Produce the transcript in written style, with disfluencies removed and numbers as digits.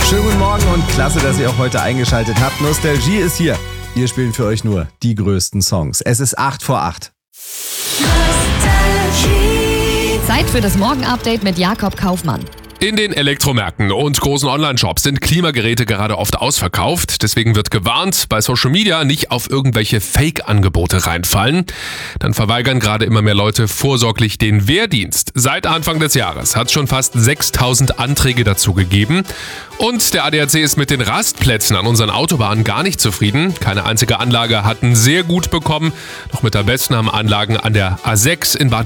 Schönen guten Morgen und klasse, dass ihr auch heute eingeschaltet habt. Nostalgie ist hier. Wir spielen für euch nur die größten Songs. Es ist 8 vor 8. Zeit für das Morgen-Update mit Jakob Kaufmann. In den Elektromärkten und großen Online-Shops sind Klimageräte gerade oft ausverkauft. Deswegen wird gewarnt, bei Social Media nicht auf irgendwelche Fake-Angebote reinfallen. Dann verweigern gerade immer mehr Leute vorsorglich den Wehrdienst. Seit Anfang des Jahres hat es schon fast 6.000 Anträge dazu gegeben. Und der ADAC ist mit den Rastplätzen an unseren Autobahnen gar nicht zufrieden. Keine einzige Anlage hat einen sehr gut bekommen. Noch mit am besten haben Anlagen an der A6 in Baden